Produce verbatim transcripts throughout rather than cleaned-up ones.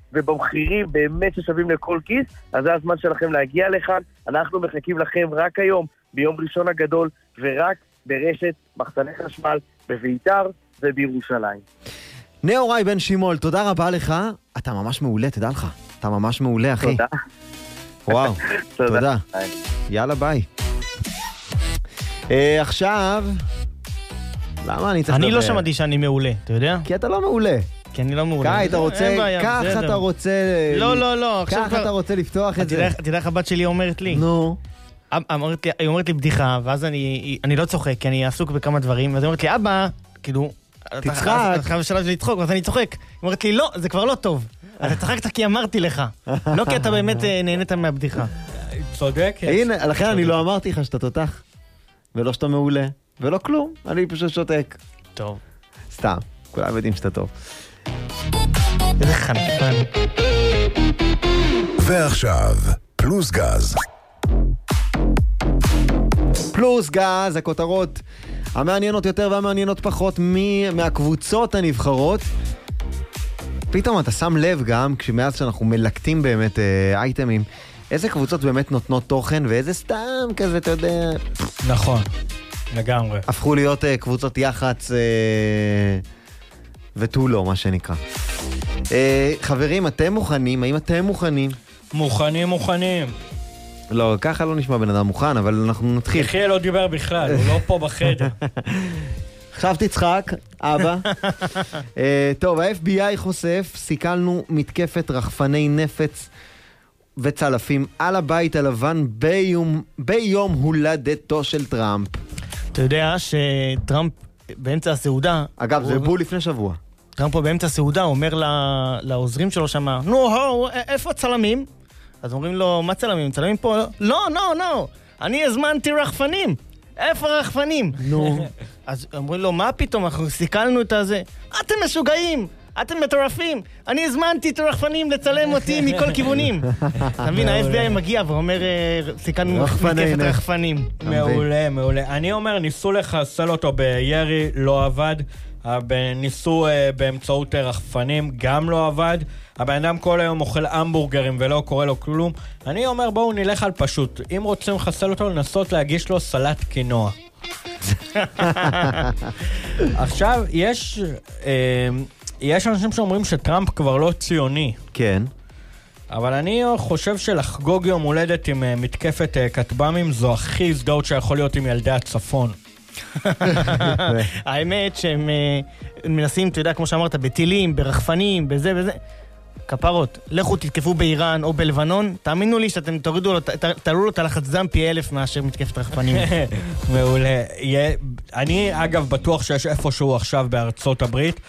ובמחירים באמת ששווים לכל כיס, אז זה הזמן שלכם להגיע לכאן. אנחנו מחכים לכם רק היום, ביום ראשון הגדול, ורק ברשת מחסני חשמל, בביתר ובירושלים. נאורי בן שימול, תודה רבה לך. אתה ממש מעולה, תדע לך. אתה ממש מעולה, אחי. תודה. וואו, תודה. יאללה, ביי. עכשיו, למה אני צריך לדבר? אני לא שמעתי שאני מעולה, אתה יודע? כי אתה לא מעולה. כי אני לא מעולה. קאי, אתה רוצה, כך אתה רוצה... לא, לא, לא. כך אתה רוצה לפתוח את זה. אתה יודע איך הבת שלי אומרת לי? נו. היא אומרת לי בדיחה, ואז אני לא צוחק, כי אני עסוק בכמה דברים, ואז היא אומרת לי, אבא, כאילו... תצחק. אתה חייב בשלב שלי לצחוק, ואז אני צוחק. היא אומרת לי, לא, זה כבר לא טוב. אתה צחקת כי אמרתי לך. לא כי אתה באמת נהנית מהבדיחה. צודקת. הנה, לכן אני לא אמרתי לך שאתה תותח, ולא שאתה מעולה, ולא כלום. אני פשוט שותק. טוב. סתם, כולם יודעים שאתה טוב. איזה חנפן. ועכשיו, פלוס גז. פלוס גז, הכותרות המעניינות יותר והמעניינות פחות מהקבוצות הנבחרות. פתאום אתה שם לב גם, כשמאז שאנחנו מלקטים באמת אה, אייטמים, איזה קבוצות באמת נותנות תוכן, ואיזה סתם כזה, אתה יודע... נכון, לגמרי. הפכו להיות אה, קבוצות יח"צ אה, ותו לא, מה שנקרא. אה, חברים, אתם מוכנים? האם אתם מוכנים? מוכנים, מוכנים. לא, ככה לא נשמע בן אדם מוכן, אבל אנחנו נתחיל. יחיה לא דיבר בכלל, הוא לא פה בחדר. עכשיו תצחק, אבא. uh, טוב, ה-אף בי איי חושף, סיכלנו מתקפת רחפני נפץ וצלפים על הבית הלבן ביום, ביום הולדתו של טראמפ. אתה יודע שטראמפ באמצע הסעודה... אגב, זה בול לפני שבוע. טראמפ פה באמצע הסעודה, הוא אומר לעוזרים שלו שמה, נו, הו, איפה הצלמים? אז אומרים לו, מה צלמים? צלמים פה? לא, לא, לא, אני הזמנתי רחפנים. איפה רחפנים? נו. אז אומרים לו, מה פתאום? אנחנו סיכלנו את הזה. אתם משוגעים! אתם מטורפים! אני הזמנתי את הרחפנים לצלם אותי מכל כיוונים. אתה מבין, ה-אף בי איי מגיע ואומר, סיכלנו מתקפת רחפנים. מעולה, מעולה. אני אומר, ניסו לחסל אותו בירי, לא עבד. ניסו באמצעות רחפנים, גם לא עבד. הבן אדם כל היום אוכל המבורגרים ולא קורא לו כלום. אני אומר, בואו נלך על פשוט. אם רוצים לחסל אותו, לנסות להגיש לו סלט קינוע. עכשיו, יש יש אנשים שאומרים שטראמפ כבר לא ציוני. כן. אבל אני חושב שלחגוג יום הולדת עם מתקפת כטב"מים זו הכי הזדהות שיכול להיות עם ילדי הצפון. האמת שהם מנסים, אתה יודע, כמו שאמרת, בטילים, ברחפנים, בזה וזה. כפרות, לכו תתקפו באיראן או בלבנון, תאמינו לי שאתם תורידו לו, תעלו לו את הלחץ דם פי אלף מאשר מתקפת רחפנים. מעולה. אני אגב בטוח שיש איפשהו עכשיו בארצות הברית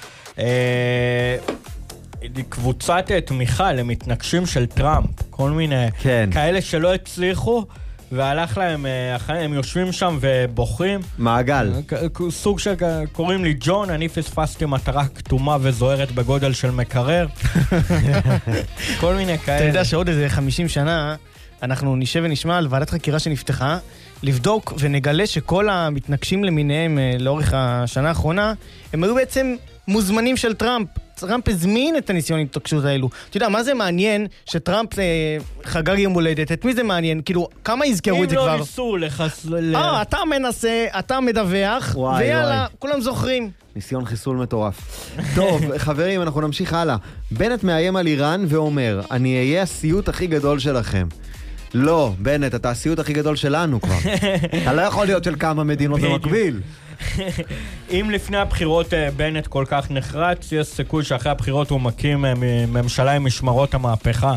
קבוצת תמיכה למתנגשים של טראמפ, כל מיני כאלה שלא הצליחו והלך להם, הם יושבים שם ובוחרים. מעגל. סוג שקוראים לי ג'ון, אני פספסתי מטרה כתומה וזוהרת בגודל של מקרר. כל מיני כאלה. אתה יודע שעוד איזה חמישים שנה, אנחנו נשב ונשמע על ועדת חקירה שנפתחה, לבדוק ונגלה שכל המתנגשים למיניהם לאורך השנה האחרונה, הם היו בעצם מוזמנים של טראמפ. טראמפ הזמין את הניסיון התעקשות האלו. אתה יודע, מה זה מעניין שטראמפ אה, חגג יום הולדת? את מי זה מעניין? כאילו, כמה יזכרו את זה כבר? אם לא ניסו לחסל... אה, אתה מנסה, אתה מדווח, וואי, ויאללה, וואי. כולם זוכרים. ניסיון חיסול מטורף. טוב, חברים, אנחנו נמשיך הלאה. בנט מאיים על איראן ואומר, אני אהיה הסיוט הכי גדול שלכם. לא, בנט, אתה הסיוט הכי גדול שלנו כבר. אתה לא יכול להיות של כמה מדינות במקביל. אם לפני הבחירות בנט כל כך נחרץ, יש סיכוי שאחרי הבחירות הוא מקים ממשלה עם משמרות המהפכה.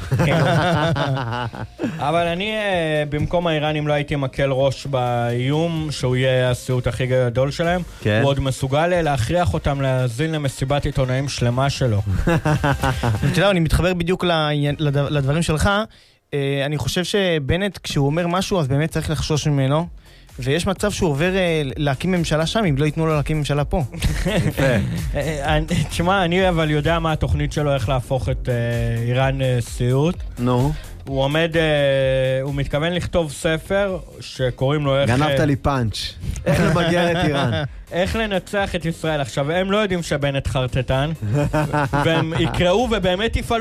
אבל אני במקום האיראנים לא הייתי מקל ראש באיום שהוא יהיה הסיוט הכי גדול שלהם. הוא עוד מסוגל להכריח אותם להזין למסיבת עיתונאים שלמה שלו. אתה יודע, אני מתחבר בדיוק לדברים שלך. אני חושב שבנט כשהוא אומר משהו אז באמת צריך לחשוש ממנו. ויש מצב שהוא עובר להקים ממשלה שם, אם לא ייתנו לו להקים ממשלה פה. תשמע, אני אבל יודע מה התוכנית שלו, איך להפוך את איראן סיוט. נו. הוא עומד, הוא מתכוון לכתוב ספר שקוראים לו איך... גנבת לי פאנץ'. איך למגר את איראן. איך לנצח את ישראל. עכשיו, הם לא יודעים שבנט חרטטן, והם יקראו ובאמת יפעלו